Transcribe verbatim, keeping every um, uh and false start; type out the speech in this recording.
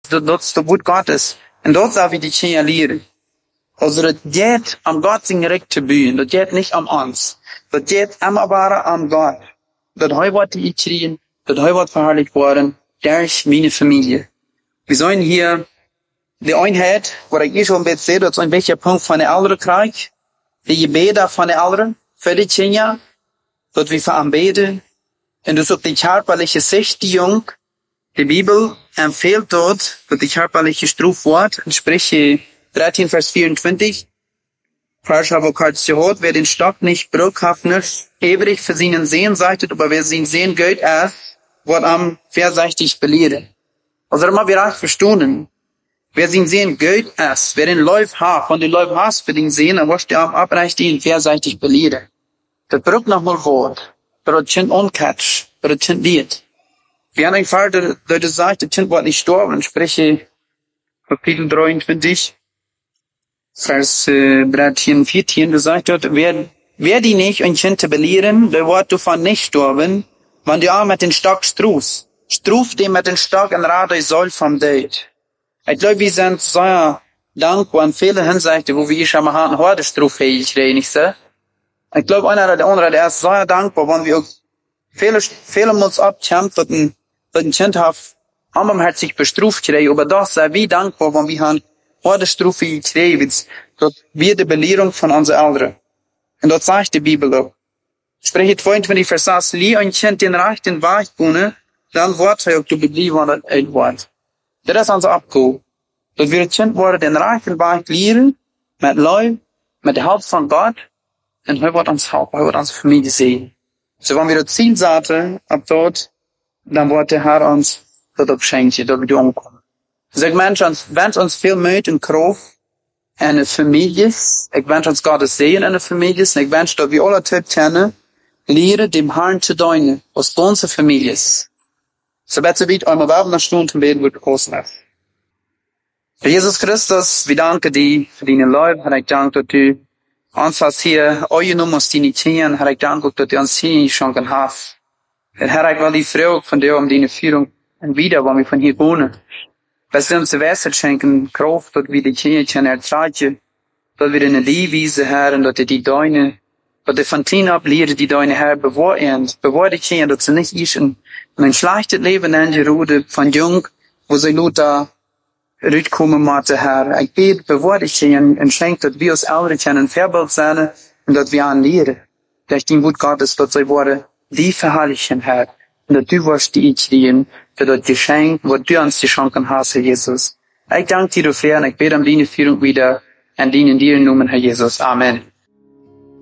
dat, dat is de woord Gottes. En dat zou we die kinderen leren. Also dat gaat am Gott zijn recht te buien. Dat gaat niet am ons. Dat gaat allemaal am God. Dat hij wordt uitschreien. Dat hij wordt verherrlicht worden. Durch meine Familie. Wir sollen hier die Einheit, wat ik hier schon een beetje zei, dat is een beetje een punt van de ouderen krijg. De gebeden van de ouderen. Voor die kinderen. Dat we veraanbeden. En dus op die körperliche Sichtung. Die Bibel empfiehlt dort, dat die körperliche Straf wordt. In Sprüche dreizehn, Vers vierundzwanzig. Falsch habe ich gehört, wer den Stock nicht brückhaft nicht ewig für seinen Sehen seitet, aber wer seinen Sehen gilt erst, wird am verseichtig belehren. Also immer wir recht verstanden. Wer seinen Sehen gilt erst, wer den Läuf hat, von den Läuf hast für den Sehen, dann wirst du am abrecht ihn verseichtig belehren. Das brückt noch mal Wort. Das Kind unkatsch, das Kind lied. Wir haben einen Fall, der, der sagt, das Kind wird nicht sterben, spreche Kapitel dreiundzwanzig. Vers äh, dreizehn, vierzehn, du sagst dort, wer, wer die nicht ein Kind zu belehren, der wird davon nicht sterben, wenn du auch mit den Stock strufst. Struf dem mit den Stock und rate soll vom Date. Ich glaube, wir sind sehr dankbar an viele Hinsichten, wo wir schon mal hatten, heute struffähig reden, nicht so? Ich glaube, einer oder der andere, der ist sehr dankbar, wenn wir auch viele, viele uns abkämpfen, dass ein Kind hat, ambarmherzig bestruft kriegen, aber das sei wie dankbar, wenn wir haben, heute struffähig kriegen, dass wir die Belehrung von unseren Eltern. Und das sagt die Bibel auch. Spreche zweiundzwanzig, Vers sechs, lie ein Kind den rechten Weg gehen, dann wird er auch zu bleiben, das ein Wort. Das ist unser Abkommen. Dass wir ein Kind worden den rechten Weg lehren, mit Leib, mit der Hilfe von Gott, und er wird uns helfen, er wird unsere Familie sehen. So, wenn wir das Ziel setzen, ab dort, dann wird der Herr uns das auch schenken, dass wir umkommen. Also ich wünsche uns, wünsche uns viel Mut und Kraft in der Familie. Ich wünsche uns Gottes Segen in der Familie. Und ich wünsche, dass wir alle Typen kennen, lehren, dem Herrn zu dienen, aus unserer Familie. So, bitte bitte einmal warten, eine Stunde und beten, wird groß sein. Herr Jesus Christus, wir danken dir für deine Leib. Herr, ich danke, dass du uns hast hier, eure Nummer die nicht hier. Herr, ich danke, dass du uns hier schon hast. Herr, ich will die Frage von dir um deine Führung und wieder, wenn wir von hier wohnen. Dass wir uns Wasser schenken, Kraft, dass wir die Kirche ertragen, dass wir in die Wiese, Herr, und dass wir die Deine, dass wir von Tina ablieren, die Deine, Herr, bewahren, bewahren die Kirche, dass sie nicht ist in ein schlechtes Leben in die Rude von Jung, wo sie nur da rüberkommen möchten, Herr. Ich bete, bewahren die Kirche und schenkt, dass wir uns Eltern können Vorbild sein und dass wir an lehren. Dass die Wut Gottes, dass sie Worte, die verherrlichen, Herr. Und dass du wirst die Ideen, für das Geschenk, wo du uns die Chancen hast, Herr Jesus. Ich danke dir dafür und ich bete um deine Führung wieder, an deinen dir Namen, Herr Jesus. Amen.